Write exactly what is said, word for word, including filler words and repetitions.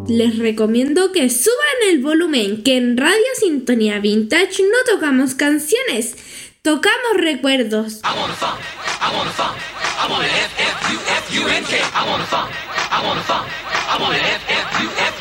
Les recomiendo que suban el volumen, que en Radio Sintonía Vintage no tocamos canciones, tocamos recuerdos. I want a funk, I want a funk, I want a F F U F U N K, I want a funk, I want a funk, I want a F F